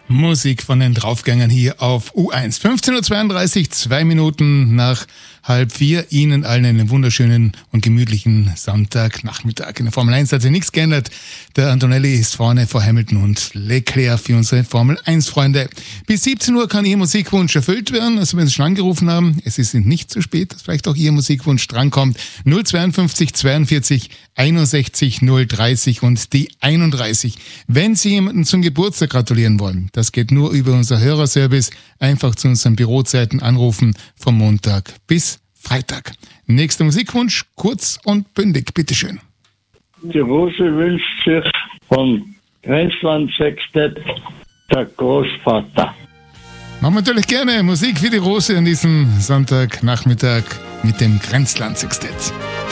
Musik von den Draufgängern hier auf U1. 15.32 Uhr, 2 Minuten nach 3:30. Ihnen allen einen wunderschönen und gemütlichen Sonntagnachmittag. In der Formel 1 hat sich nichts geändert. Der Antonelli ist vorne vor Hamilton und Leclerc für unsere Formel 1-Freunde. Bis 17 Uhr kann Ihr Musikwunsch erfüllt werden. Also wenn Sie schon angerufen haben, es ist nicht zu spät, dass vielleicht auch Ihr Musikwunsch drankommt. 052 42 61 030 und die 31. Wenn Sie jemanden zum Geburtstag gratulieren wollen, das geht nur über unser Hörerservice. Einfach zu unseren Bürozeiten anrufen, vom Montag bis Freitag. Nächster Musikwunsch, kurz und bündig, bitteschön. Die Rose wünscht sich vom Grenzland Sextett der Großvater. Machen wir natürlich gerne Musik für die Rose an diesem Sonntagnachmittag mit dem Grenzland Sextett.